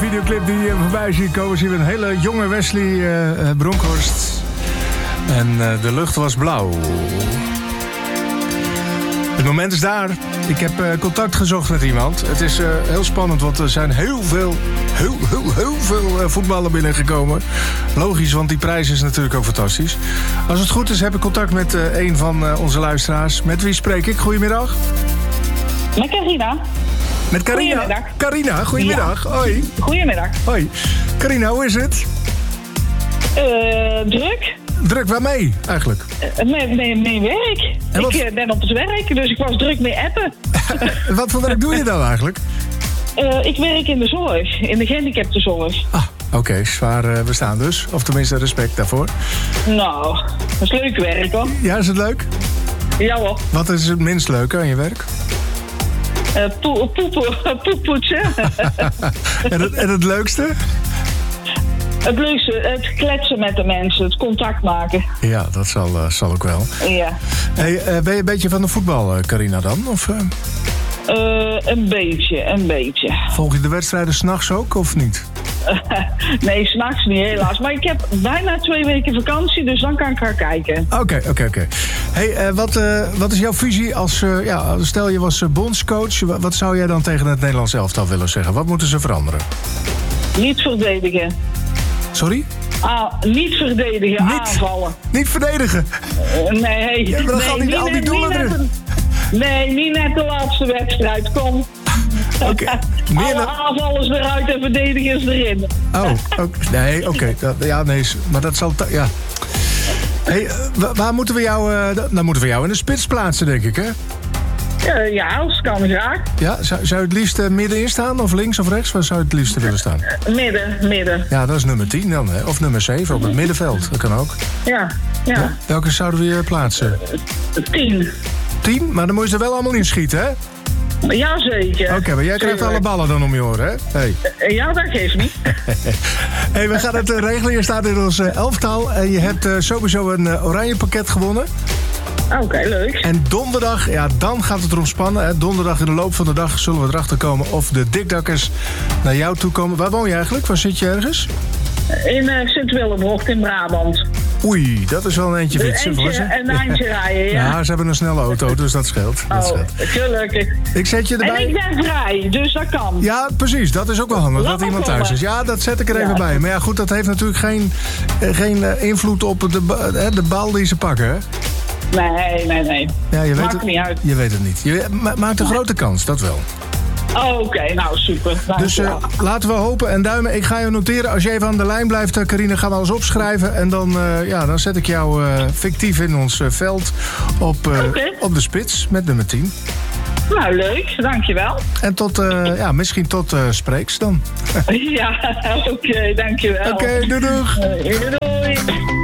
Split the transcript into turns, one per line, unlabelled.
videoclip die voorbij ziet komen, zien we een hele jonge Wesley Bronkhorst. En de lucht was blauw. Het moment is daar. Ik heb contact gezocht met iemand. Het is heel spannend, want er zijn heel veel voetballen binnengekomen. Logisch, want die prijs is natuurlijk ook fantastisch. Als het goed is, heb ik contact met een van onze luisteraars. Met wie spreek ik? Goedemiddag.
Met Carina.
Met Carina?
Goedemiddag.
Carina, goedemiddag. Ja. Hoi.
Goedemiddag.
Hoi. Carina, hoe is het?
Druk.
Druk waarmee eigenlijk?
Mijn werk. Ik ben op het werk, dus ik was druk mee appen.
Wat voor werk doe je dan eigenlijk?
Ik werk in de zorg, in de gehandicaptenzorg.
Oké, zwaar bestaan dus. Of tenminste respect daarvoor.
Nou, dat is leuk werk hoor.
Ja, is het leuk?
Ja hoor.
Wat is het minst leuke aan je werk?
Poepoetsen.
en het leukste?
Het leukste, het kletsen met de mensen, het contact maken.
Ja, dat zal ook wel.
Ja.
Hey, ben je een beetje van de voetbal, Carina, dan? Of,
Een beetje.
Volg je de wedstrijden 's nachts ook, of niet?
Nee, 's nachts niet helaas. Maar ik heb bijna 2 weken vakantie, dus dan kan ik gaan kijken.
Oké. Hey, wat is jouw visie als... stel je was bondscoach. Wat zou jij dan tegen het Nederlands elftal willen zeggen? Wat moeten ze veranderen?
Niet verdedigen.
Sorry?
Niet verdedigen, aanvallen.
Niet verdedigen?
Nee.
Ja, maar dan gaan niet al die doelen erin.
Nee, niet net de laatste wedstrijd. Kom.
Okay.
Alle aanvallers eruit en verdedigers erin.
Nee, oké. Ja, nee, maar dat zal... Ja. Hey, waar moeten we jou... dan moeten we jou in de spits plaatsen, denk ik, hè?
Ja, als kan graag.
Ja, zou je het liefst middenin staan? Of links of rechts? Waar zou je het liefst willen staan?
Midden.
Ja, dat is nummer 10 dan, hè? Of nummer 7 op het middenveld. Dat kan ook.
Ja.
Welke zouden we hier plaatsen?
10.
10? Maar dan moet je er wel allemaal inschieten, hè?
Jazeker.
Oké, maar jij krijgt alle ballen dan om je oren, hè? Hey.
Ja, dat geeft niet.
Hey, we gaan het regelen. Je staat in ons elftal. En je hebt sowieso een oranje pakket gewonnen.
Oké, leuk.
En donderdag, ja, dan gaat het erom spannen. Hè. Donderdag in de loop van de dag zullen we erachter komen of de dikdakkers naar jou toe komen. Waar woon je eigenlijk? Waar zit je ergens?
In Sint-Willebrocht in Brabant.
Oei, dat is wel een eindje fietsen.
Een eindje rijden, ja.
Ja, ze hebben een snelle auto, dus dat scheelt.
Gelukkig.
Ik zet je erbij.
En ik ben vrij, dus dat kan.
Ja, precies. Dat is ook wel handig, dat iemand thuis is. Ja, dat zet ik er even bij. Maar ja, goed, dat heeft natuurlijk geen invloed op de bal die ze pakken, hè?
Nee.
Ja,
maakt niet uit.
Je weet het niet. Je maakt een grote kans, dat wel.
Oké, nou super.
Dus laten we hopen en duimen. Ik ga je noteren. Als je even aan de lijn blijft, Carina, gaan we alles opschrijven. En dan zet ik jou fictief in ons veld op de spits met nummer 10.
Nou, leuk. Dankjewel.
En misschien tot spreeks dan.
Ja, oké, dankjewel.
Oké, doei.
Doei.